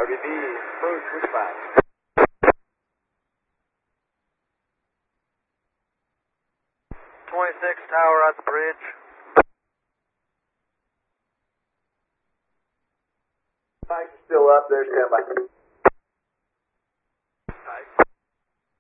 RBB, approach dispatch. 26 tower at the bridge. Spikes are still up there, stand by.